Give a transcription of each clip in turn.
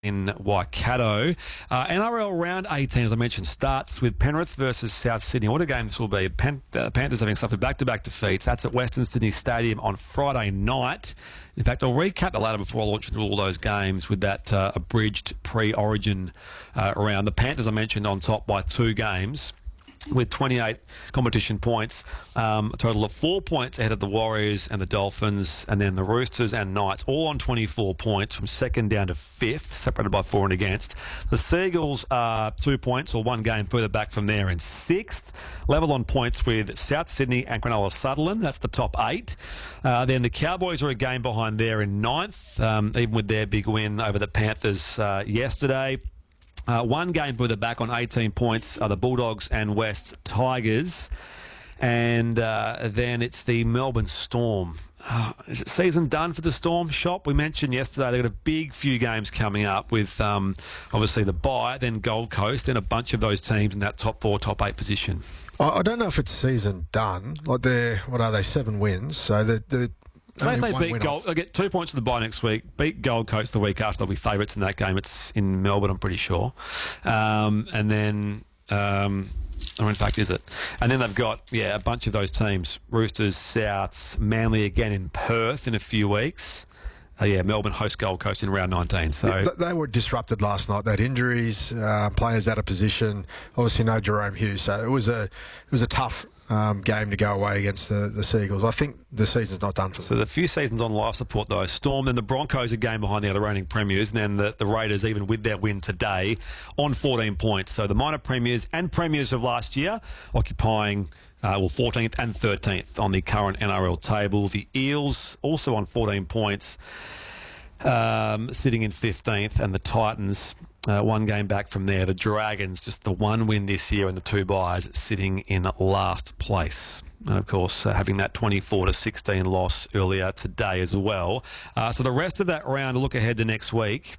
in Waikato. NRL round 18, as I mentioned, starts with Penrith versus South Sydney. What a game this will be. Panthers having suffered back-to-back defeats. That's at Western Sydney Stadium on Friday night. In fact, I'll recap the ladder before I launch into all those games with that abridged pre-origin round. The Panthers, I mentioned, on top by 2 games, with 28 competition points, a total of 4 points ahead of the Warriors and the Dolphins, and then the Roosters and Knights, all on 24 points from second down to fifth, separated by 4 and against. The Seagulls are 2 points or 1 game further back from there in sixth, level on points with South Sydney and Cronulla Sutherland. That's the top 8. Then the Cowboys are a game behind there in ninth, even with their big win over the Panthers yesterday. 1 game further back on 18 points are the Bulldogs and West Tigers. And then it's the Melbourne Storm. Is it season done for the Storm shop? We mentioned yesterday they've got a big few games coming up with obviously the bye, then Gold Coast, then a bunch of those teams in that top 4, top 8 position. I don't know if it's season done. Like what are they, 7 wins? So they're Say if they beat Gold, they'll get 2 points to the bye next week. Beat Gold Coast the week after, they'll be favourites in that game. It's in Melbourne, I'm pretty sure. And then, or in fact, is it? And then they've got a bunch of those teams: Roosters, Souths, Manly again in Perth in a few weeks. Melbourne host Gold Coast in round 19. So they were disrupted last night. They had injuries, players out of position. Obviously, no Jerome Hughes. So it was a tough game to go away against the Seagulls. I think the season's not done for them. So the few seasons on life support, though. Storm, then the Broncos, a game behind the other reigning premiers, and then the Raiders, even with their win today, on 14 points. So the minor premiers and premiers of last year occupying 14th and 13th on the current NRL table. The Eels also on 14 points, sitting in 15th, and the Titans 1 game back from there. The Dragons, just the 1 win this year and the 2 byes, sitting in last place. And, of course, having that 24-16 loss earlier today as well. So the rest of that round, a look ahead to next week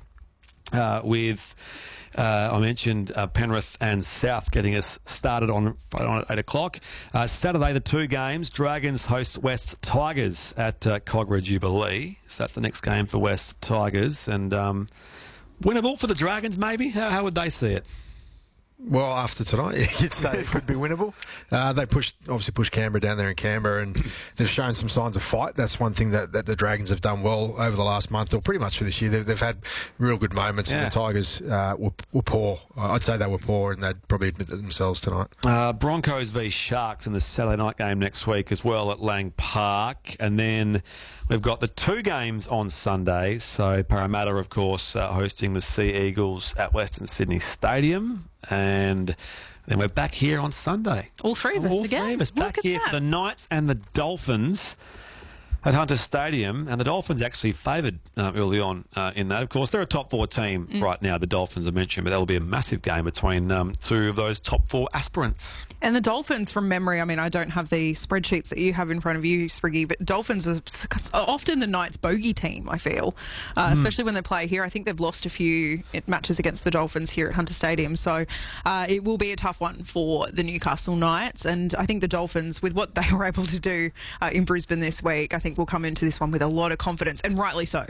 with... I mentioned Penrith and South getting us started on Friday night at 8 o'clock. Saturday, the 2 games. Dragons host West Tigers at Cogra Jubilee. So that's the next game for West Tigers. And winnable for the Dragons, maybe? How would they see it? Well, after tonight, you'd say it could be winnable. They obviously pushed Canberra down there in Canberra, and they've shown some signs of fight. That's one thing that the Dragons have done well over the last month, or pretty much for this year. They've had real good moments, and the Tigers were poor. I'd say they were poor, and they'd probably admit that themselves tonight. Broncos v Sharks in the Saturday night game next week as well at Lang Park. And then we've got the 2 games on Sunday. So Parramatta, of course, hosting the Sea Eagles at Western Sydney Stadium. And then we're back here on Sunday. All 3 of us All again. 3 of us back here for the Knights and the Dolphins at Hunter Stadium. And the Dolphins actually favoured early on in that. Of course, they're a top 4 team right now, the Dolphins I mentioned, but that'll be a massive game between 2 of those top 4 aspirants. And the Dolphins, from memory, I mean, I don't have the spreadsheets that you have in front of you, Spriggy, but Dolphins are often the Knights' bogey team, I feel, especially when they play here. I think they've lost a few matches against the Dolphins here at Hunter Stadium, so it will be a tough one for the Newcastle Knights. And I think the Dolphins, with what they were able to do in Brisbane this week, I think will come into this one with a lot of confidence, and rightly so.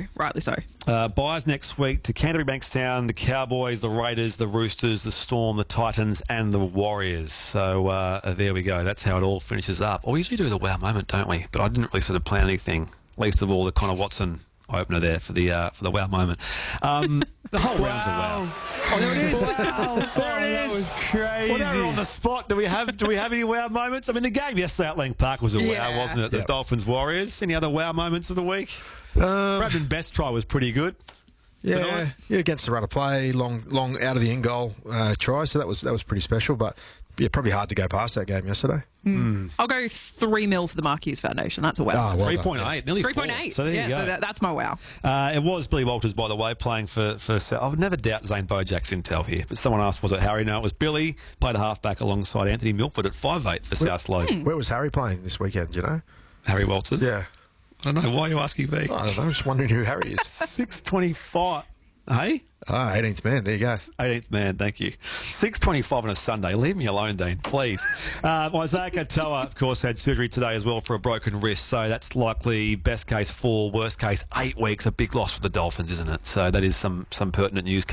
Byes next week to Canterbury Bankstown, the Cowboys, the Raiders, the Roosters, the Storm, the Titans, and the Warriors. So there we go. That's how it all finishes up. We usually do the wow moment, don't we? But I didn't really sort of plan anything, least of all the Connor Watson opener there for the wow moment. The whole round's a wow. Oh, there it is. Wow. There it is. That was crazy. Well, now we're on the spot. Do we have any wow moments? I mean, the game yesterday at Lang Park was a wow, wasn't it? The Dolphins Warriors. Any other wow moments of the week? Bradman Best's try was pretty good. Yeah, against the run of play, long out of the end goal try. So that was pretty special. But probably hard to go past that game yesterday. I'll go 3 mil for the Mark Hughes Foundation. That's a wow. 3.8, nearly 3.8. So there you go. So that's my wow. It was Billy Walters, by the way, playing for I would never doubt Zane Bojak's intel here. But someone asked, was it Harry? No, it was Billy. Played a halfback alongside Anthony Milford at 5'8" for South Slope. Where was Harry playing this weekend, do you know? Harry Walters? Yeah. I don't know. Why are you asking me? I don't know. I'm just wondering who Harry is. 625. Hey? 18th man. There you go. 18th man, thank you. 6:25 on a Sunday. Leave me alone, Dean, please. Isaiah Katoa, of course, had surgery today as well for a broken wrist, so that's likely best case 4, worst case 8 weeks. A big loss for the Dolphins, isn't it? So that is some pertinent news.